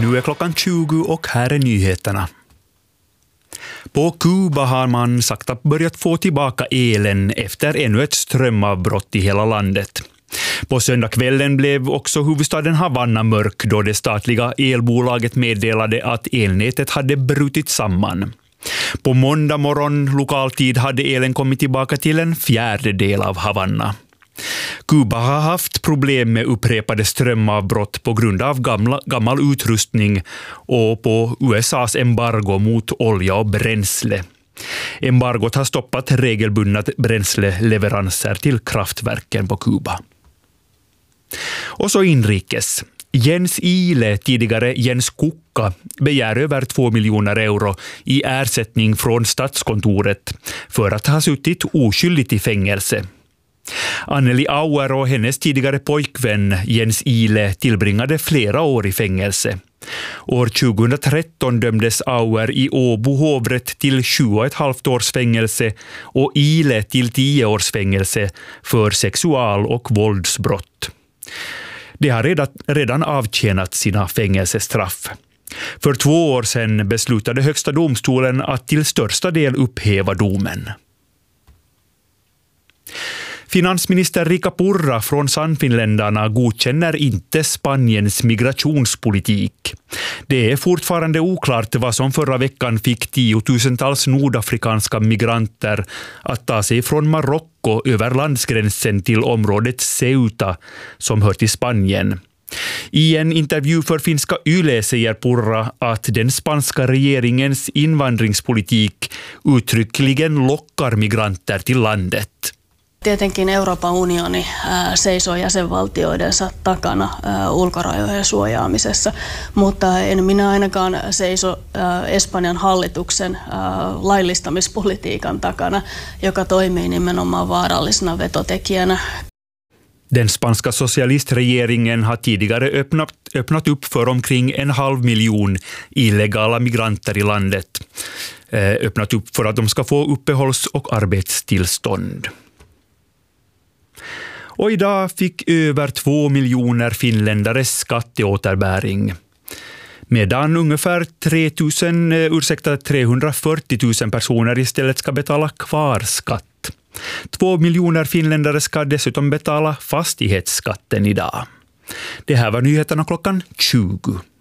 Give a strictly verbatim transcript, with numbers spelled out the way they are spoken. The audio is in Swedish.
Nu är klockan tjugo och här är nyheterna. På Kuba har man sakta börjat få tillbaka elen efter ännu ett strömavbrott i hela landet. På söndagskvällen blev också huvudstaden Havanna mörk då det statliga elbolaget meddelade att elnätet hade brutit samman. På måndag morgon lokaltid hade elen kommit tillbaka till en fjärdedel av Havanna. Kuba har haft problem med upprepade strömavbrott på grund av gamla, gammal utrustning och på U S A:s embargo mot olja och bränsle. Embargot har stoppat regelbundna bränsleleveranser till kraftverken på Kuba. Och så inrikes. Jens Ile, tidigare Jens Kukka, begär över två miljoner euro i ersättning från Statskontoret för att ha suttit oskyldigt i fängelse. Anneli Auer och hennes tidigare pojkvän Jens Ile tillbringade flera år i fängelse. År tjugohundratretton dömdes Auer i Åbo hovrätt till sju och ett halvt års fängelse och Ile till tio års fängelse för sexual- och våldsbrott. De har redan, redan avtjänat sina fängelsestraff. För två år sedan beslutade högsta domstolen att till största del upphäva domen. Finansminister Riikka Purra från Sannfinländarna godkänner inte Spaniens migrationspolitik. Det är fortfarande oklart vad som förra veckan fick tiotusentals nordafrikanska migranter att ta sig från Marocko över landsgränsen till området Ceuta som hör till Spanien. I en intervju för finska Yle säger Purra att den spanska regeringens invandringspolitik uttryckligen lockar migranter till landet. Tietenkin Euroopan unioni seisoo jäsenvaltioidensa takana ulkorajojen suojaamisessa, mutta en minä ainakaan seiso Espanjan hallituksen laillistamispolitiikan takana, joka toimii nimenomaan vaarallisena vetotekijänä. Den spanska socialistregeringen har tidigare öppnat, öppnat upp för omkring en halv miljon illegala migranter i landet. Öppnat upp för att de ska få uppehålls- och arbetstillstånd. Och idag fick över två miljoner finländare skatteåterbäring. Medan ungefär tre tusen, ursäkta, trehundrafyrtio tusen personer istället ska betala kvarskatt. Två miljoner finländare ska dessutom betala fastighetsskatten idag. Det här var nyheterna klockan tjugo.